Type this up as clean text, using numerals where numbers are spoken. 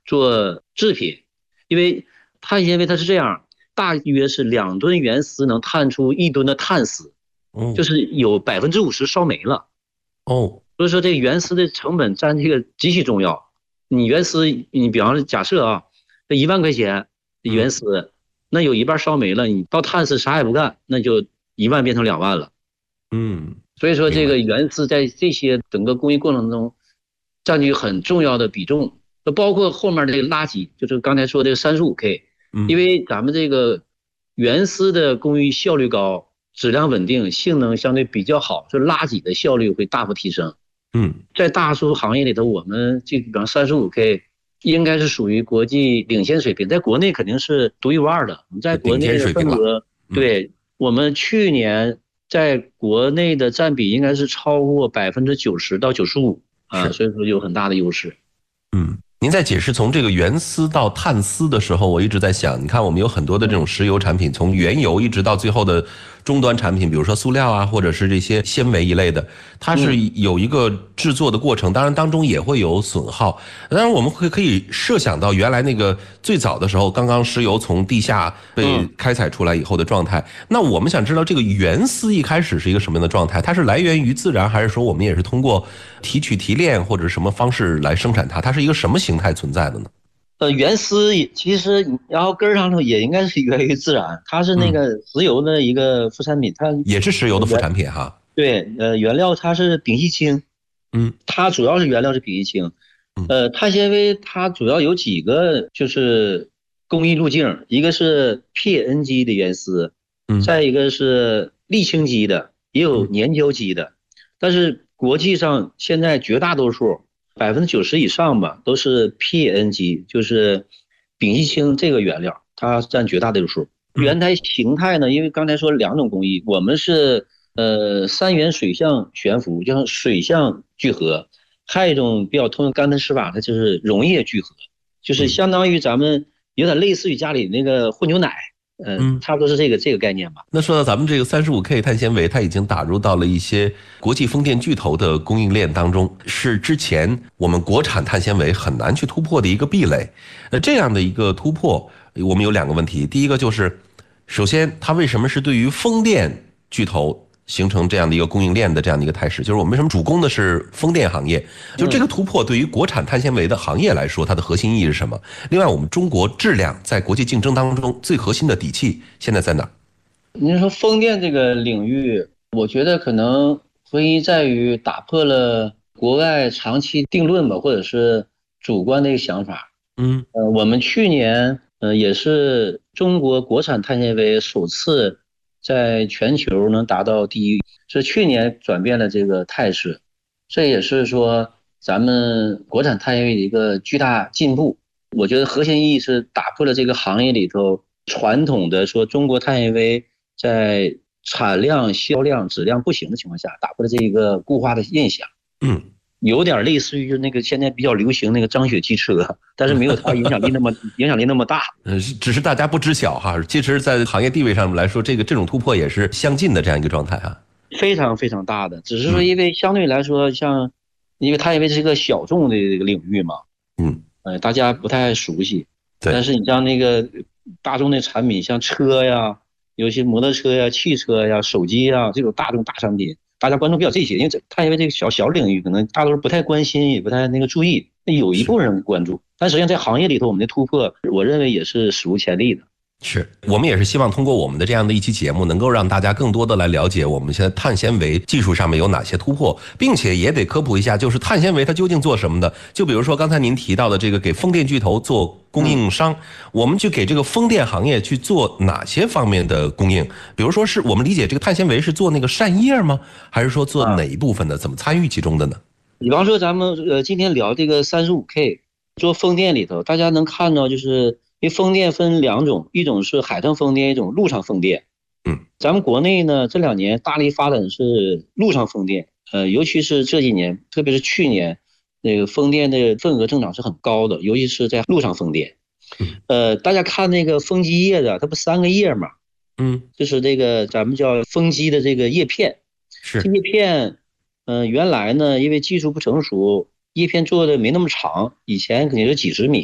做制品，因为碳纤维它是这样，大约是2吨原丝能碳出1吨的碳丝，就哦是有50%烧没了。 哦， 所以说这个原丝的成本占这个极其重要。你原丝，你比方说假设啊，这1万块钱的原嗯丝，那有一半烧没了，你到碳丝啥也不干，那就1万变成2万了。 嗯， 所以说明白。 这个原丝在这些整个工艺过程中占据很重要的比重，包括后面这个垃圾，就是刚才说的35K，因嗯为咱们这个原丝的工艺效率高，质量稳定，性能相对比较好，就拉挤的效率会大幅提升。 嗯， 在大多数行业里头，我们这比方35K 应该是属于国际领先水平，在国内肯定是独一无二的。我们在是顶尖国内的水平了。 份额， 嗯。 对我们去年在国内的占比应该是超过90%到95%啊， 是。 所以说有很大的优势。 嗯，您在解释从这个原丝到碳丝的时候，我一直在想，你看我们有很多的这种石油产品，从原油一直到最后的终端产品，比如说塑料啊，或者是这些纤维一类的，它是有一个制作的过程，当然当中也会有损耗。当然我们可以设想到原来那个最早的时候，刚刚石油从地下被开采出来以后的状态。那我们想知道这个原丝一开始是一个什么样的状态？它是来源于自然，还是说我们也是通过提取提炼或者什么方式来生产它？它是一个什么形态存在的呢？ 原丝也其实，然后根儿上头也应该是源于自然，它是那嗯， 个石油的一个副产品，它也是石油的副原产品哈。 对原料它是丙烯氢， 嗯它主要是原料是丙烯氢。 嗯碳纤维它主要有几个就是工艺路径，一个是 PNG 的原丝， 嗯再一个是沥青基的，也有嗯粘胶基的。但是国际上现在绝大多数90%以上吧，都是 PNG，就是丙烯氢这个原料，它占绝大多数。 嗯原材形态呢，因为刚才说两种工艺，我们是三元水相悬浮，就像水相聚合。还有一种比较通用干喷施法，它就是溶液聚合，就是嗯相当于咱们有点类似于家里那个混牛奶， 嗯。 差不多是这个概念吧。 那说到咱们这个35K 碳纤维，它已经打入到了一些国际风电巨头的供应链当中，是之前我们国产碳纤维很难去突破的一个壁垒。这样的一个突破，我们有两个问题。第一个就是，首先它为什么是对于风电巨头形成这样的一个供应链的这样的一个态势？就是我们为什么主攻的是风电行业？就这个突破对于国产碳纤维的行业来说，它的核心意义是什么？另外，我们中国质量在国际竞争当中最核心的底气现在在哪儿？ 您说风电这个领域，我觉得可能核心在于打破了国外长期定论吧，或者是主观的一个想法。 嗯我们去年也是中国国产碳纤维首次在全球能达到第一，是去年转变了这个态势，这也是说咱们国产碳纤维的一个巨大进步。我觉得核心意义是打破了这个行业里头传统的说中国碳纤维在产量、销量、质量不行的情况下，打破了这一个固化的印象。 嗯有点类似于那个现在比较流行那个张雪汽车，但是没有它影响力那么大。 只是大家不知晓哈。其实，在行业地位上来说，这种突破也是相近的这样一个状态哈。 非常非常大的，只是说嗯因为相对来说像，因为它因为是一个小众的这个领域嘛， 嗯， 大家不太熟悉。但对。 是你像那个大众的产品，像车呀，尤其摩托车呀、汽车呀、手机呀这种大众大商品，大家关注比较这些，因为它因为这个小领域，可能大多数不太关心，也不太那个注意。那有一部分人关注，但实际上在行业里头，我们的突破，我认为也是史无前例的。 是我们也是希望通过我们的这样的一期节目，能够让大家更多的来了解我们现在碳纤维技术上面有哪些突破，并且也得科普一下，就是碳纤维它究竟做什么的。就比如说刚才您提到的这个给风电巨头做供应商，我们去给这个风电行业去做哪些方面的供应？比如说是我们理解这个碳纤维是做那个扇叶吗？还是说做哪一部分的？怎么参与其中的呢？ 比方说咱们今天聊这个35K 做风电里头，大家能看到就是因为风电分两种，一种是海上风电，一种陆上风电。咱们国内呢这2年大力发展是陆上风电，尤其是这几年，特别是去年，那个风电的份额增长是很高的，尤其是在陆上风电。大家看那个风机叶子，它不3个叶嘛，就是这个咱们叫风机的这个叶片。这是。 叶片，原来呢因为技术不成熟，叶片做的没那么长，以前肯定是几十米。